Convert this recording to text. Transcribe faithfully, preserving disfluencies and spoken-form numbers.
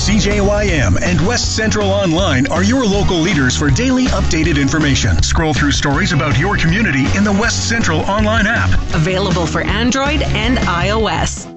C J Y M and West Central Online are your local leaders for daily updated information. Scroll through stories about your community in the West Central Online app. Available for Android and iOS.